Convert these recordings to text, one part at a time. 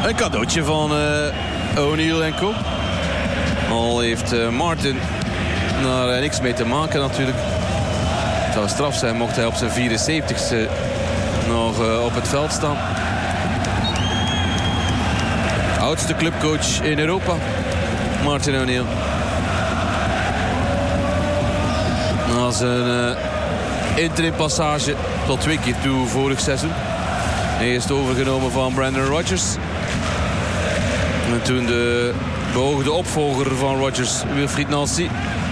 Een cadeautje van O'Neill en Co. Al heeft Martin daar niks mee te maken natuurlijk. Het zou straf zijn mocht hij op zijn 74ste nog op het veld staan. Oudste clubcoach in Europa, Martin O'Neill. Na zijn interim passage tot 2 keer toe vorig seizoen. Eerst overgenomen van Brendan Rodgers. En toen de beoogde opvolger van Rodgers, Wilfried Nancy,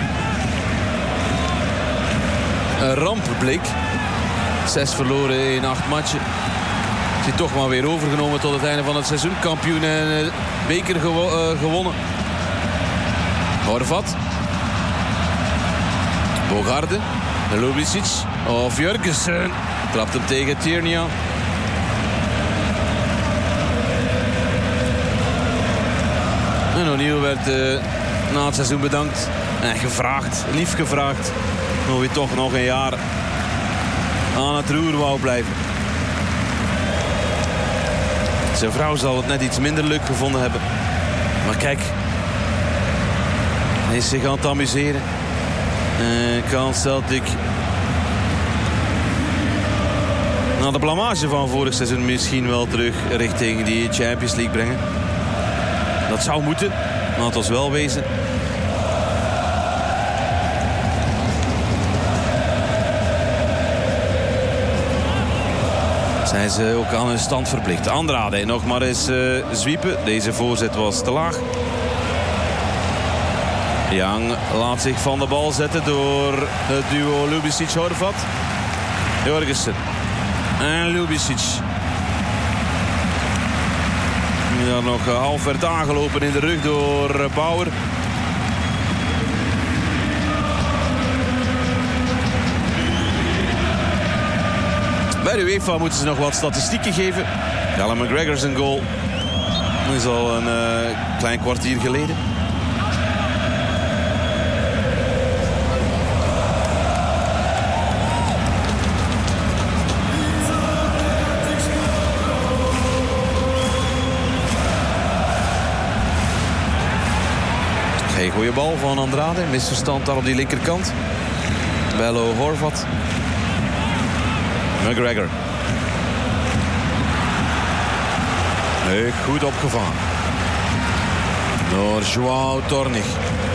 een ramp bleek. 6 verloren in 8 matchen. Is hij toch maar weer overgenomen tot het einde van het seizoen. Kampioen en beker gewonnen. Horvat. Bogarde. Lubicic. Of Jurgensen. Trapt hem tegen Tierney aan. En O'Neill werd na het seizoen bedankt. En gevraagd, lief gevraagd. Of hij toch nog een jaar aan het roer wou blijven. Zijn vrouw zal het net iets minder leuk gevonden hebben. Maar kijk. Hij is zich aan het amuseren. Kan Celtic na de blamage van vorig seizoen misschien wel terug richting die Champions League brengen. Dat zou moeten. Laat ons wel wezen. Zijn ze ook aan hun stand verplicht. Andrade nog maar eens zwiepen. Deze voorzet was te laag. Young laat zich van de bal zetten door het duo Lubicic-Horvat. Jorgensen en Lubicic. Die dan nog half werd aangelopen in de rug door Bauer. Bij de UEFA moeten ze nog wat statistieken geven. Callum McGregor zijn goal. Dat is al een klein kwartier geleden. Geen goede bal van Andrade. Misverstand daar op die linkerkant. Bello Horvat. McGregor. Nee, goed opgevangen. Door João Tornig.